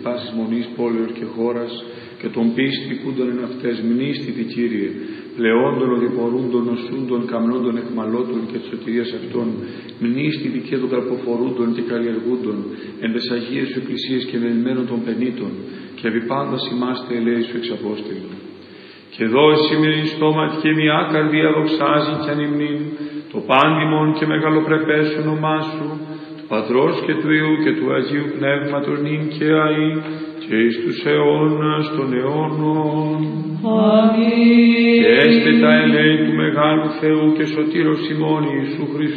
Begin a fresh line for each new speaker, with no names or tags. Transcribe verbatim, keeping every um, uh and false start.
πάσης μονής πόλεως και χώρας, και των πίστικούντων εν αυτές μνήστητη, Κύριε, πλεόντων οδηπορούντων, νοσούντων, καμνόντων, εχμαλώτων και της σωτηρίας αυτών, μνήστητη και των καρποφορούντων και καλλιεργούντων, εν τες Αγίες σου εκκλησίες και μελμένων των πενήτων, και επί πάντας ημάστε ελέη σου εξαπόστηλον. Και δώσει με στόματι και μια καρδία δοξάζει κι ανυμνήν, το πάντιμον και μεγαλοπρεπές όνομά σου, του Πατρός και του Υιού και του Αγίου Πνεύματος νυν και αεί, και εις τους αιώνας των αιώνων.
Αμήν.
Και έστε τα ελέη του Μεγάλου Θεού και Σωτήρος ημών Ιησού Χριστού,